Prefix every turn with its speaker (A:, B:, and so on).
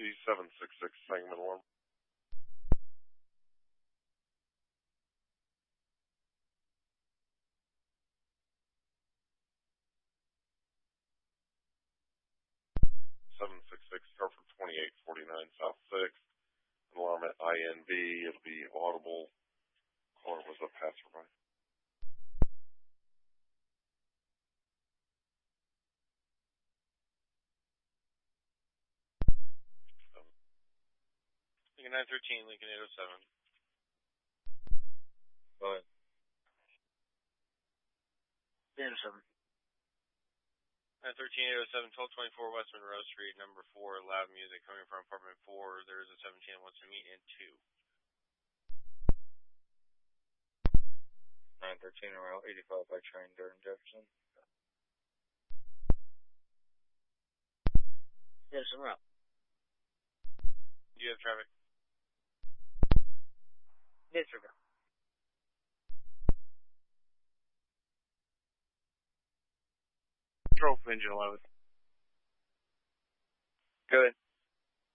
A: G766 Sangamon alarm. Hartford 2849 South 6th. An alarm at INB. It'll be audible. Caller was a passerby.
B: Lincoln 913, Lincoln 807.
C: Go ahead.
B: 807. 913, 807, 1224 West Monroe Street, number 4, loud music coming from apartment 4. There is a 17 that wants to meet in 2.
C: 913 Route 85 by train, Durham, Jefferson.
B: Jefferson Route. Do you have traffic? District. Control for engine 11.
C: Go ahead.